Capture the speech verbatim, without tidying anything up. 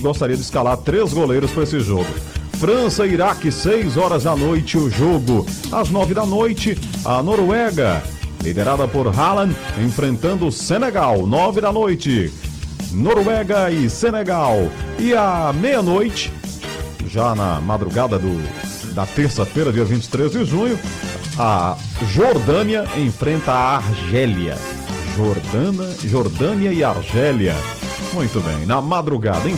gostaria de escalar três goleiros para esse jogo. França e Iraque, seis horas da noite o jogo. Às nove da noite, a Noruega, liderada por Haaland, enfrentando o Senegal, nove da noite. Noruega e Senegal. E à meia-noite, já na madrugada do, da terça-feira, dia vinte e três de junho, a Jordânia enfrenta a Argélia. Jordana, Jordânia e Argélia. Muito bem, na madrugada, em